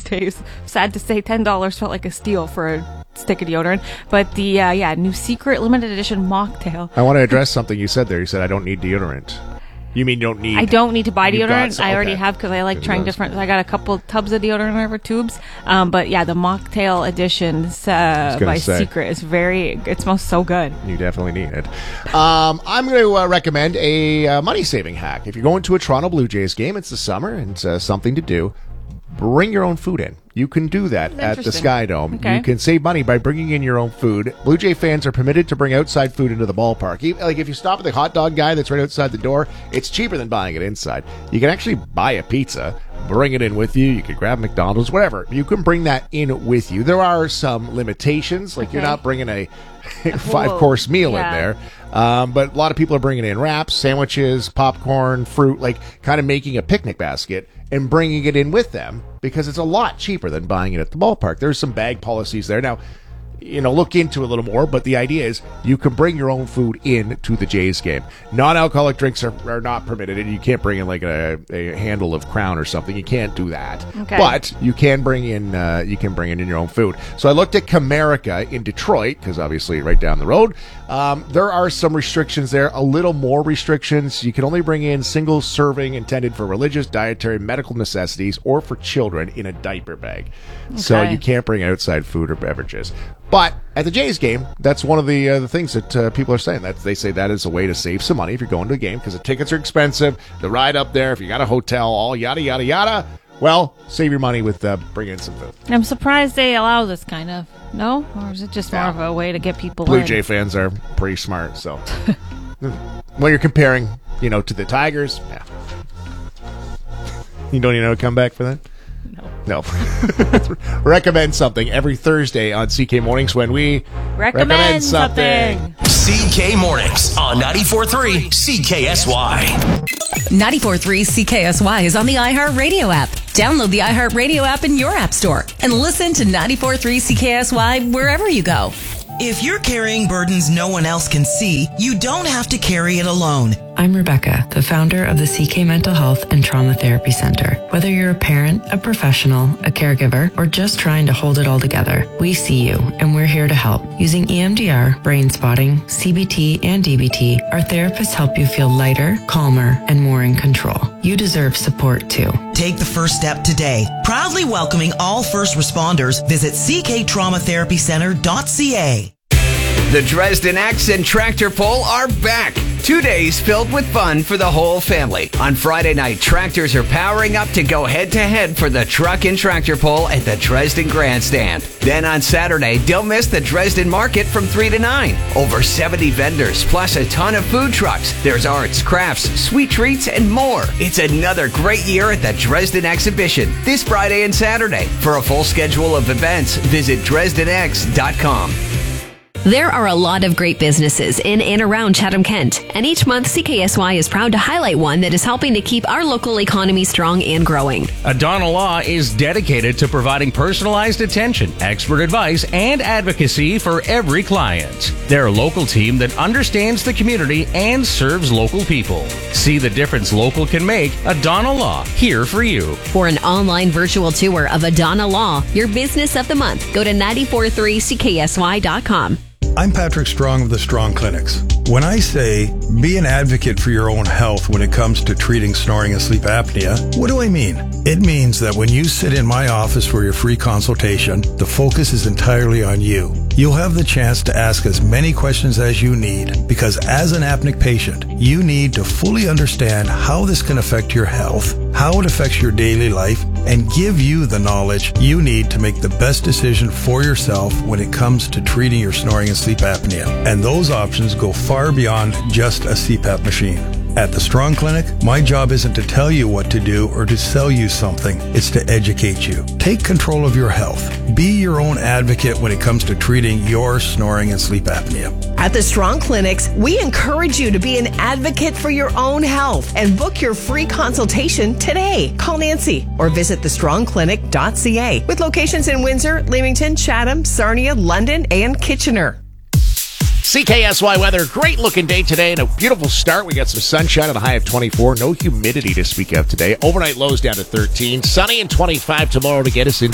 days. Sad to say, $10 felt like a steal for a stick of deodorant. But the new secret limited edition mocktail. I want to address something you said there. You said, I don't need deodorant. You mean you don't need... I don't need to buy deodorant. I already okay. have because I like trying different... I got a couple tubs of deodorant, whatever, tubes. But yeah, the mocktail editions by Secret is it smells so good. You definitely need it. I'm going to recommend a money-saving hack. If you're going to a Toronto Blue Jays game, it's the summer, and it's something to do. Bring your own food in. You can do that at the Sky Dome. Okay. You can save money by bringing in your own food. Blue Jay fans are permitted to bring outside food into the ballpark. Like if you stop at the hot dog guy that's right outside the door, it's cheaper than buying it inside. You can actually buy a pizza, bring it in with you. You can grab McDonald's, whatever. You can bring that in with you. There are some limitations, like you're not bringing a 5-course meal in there. But a lot of people are bringing in wraps, sandwiches, popcorn, fruit, like kind of making a picnic basket and bringing it in with them because it's a lot cheaper than buying it at the ballpark. There's some bag policies there. Now, look into a little more, but the idea is you can bring your own food in to the Jays game. Non-alcoholic drinks are not permitted, and you can't bring in like a handle of Crown or something. You can't do that. Okay. But you can bring in your own food. So I looked at Comerica in Detroit, because obviously right down the road. There are some restrictions there, a little more restrictions. You can only bring in single serving intended for religious, dietary, medical necessities, or for children in a diaper bag. Okay. So you can't bring outside food or beverages. But at the Jays game, that's one of the things that people are saying. They say that is a way to save some money if you're going to a game because the tickets are expensive. The ride up there, if you got a hotel, all yada, yada, yada. Well, save your money with bringing in some food. I'm surprised they allow this kind of. No? Or is it just more of a way to get people Blue in? Jay fans are pretty smart, so. When you're comparing, to the Tigers, you don't even know a comeback for that? No. Recommend something every Thursday on CK Mornings when we recommend something. CK Mornings on 94.3 CKSY. 94.3 CKSY is on the iHeartRadio app. Download the iHeartRadio app in your app store and listen to 94.3 CKSY wherever you go. If you're carrying burdens no one else can see, you don't have to carry it alone. I'm Rebecca, the founder of the CK Mental Health and Trauma Therapy Center. Whether you're a parent, a professional, a caregiver, or just trying to hold it all together, we see you and we're here to help. Using EMDR, brain spotting, CBT, and DBT, our therapists help you feel lighter, calmer, and more in control. You deserve support too. Take the first step today. Proudly welcoming all first responders. Visit cktraumatherapycenter.ca. The Dresden X and Tractor Pull are back. 2 days filled with fun for the whole family. On Friday night, tractors are powering up to go head-to-head for the Truck and Tractor Pull at the Dresden Grandstand. Then on Saturday, don't miss the Dresden Market from 3 to 9. Over 70 vendors, plus a ton of food trucks. There's arts, crafts, sweet treats, and more. It's another great year at the Dresden Exhibition this Friday and Saturday. For a full schedule of events, visit DresdenX.com. There are a lot of great businesses in and around Chatham-Kent, and each month CKSY is proud to highlight one that is helping to keep our local economy strong and growing. Adana Law is dedicated to providing personalized attention, expert advice, and advocacy for every client. They're a local team that understands the community and serves local people. See the difference local can make. Adana Law, here for you. For an online virtual tour of Adana Law, your business of the month, go to 943CKSY.com. I'm Patrick Strong of the Strong Clinics. When I say be an advocate for your own health when it comes to treating snoring and sleep apnea, what do I mean? It means that when you sit in my office for your free consultation, the focus is entirely on you. You'll have the chance to ask as many questions as you need because as an apneic patient, you need to fully understand how this can affect your health, how it affects your daily life, and give you the knowledge you need to make the best decision for yourself when it comes to treating your snoring and sleep apnea. And those options go far beyond just a CPAP machine. At the Strong Clinic, my job isn't to tell you what to do or to sell you something. It's to educate you. Take control of your health. Be your own advocate when it comes to treating your snoring and sleep apnea. At the Strong Clinics, we encourage you to be an advocate for your own health and book your free consultation today. Call Nancy or visit thestrongclinic.ca with locations in Windsor, Leamington, Chatham, Sarnia, London, and Kitchener. CKSY weather, great looking day today and a beautiful start. We got some sunshine and a high of 24. No humidity to speak of today. Overnight lows down to 13. Sunny and 25 tomorrow to get us into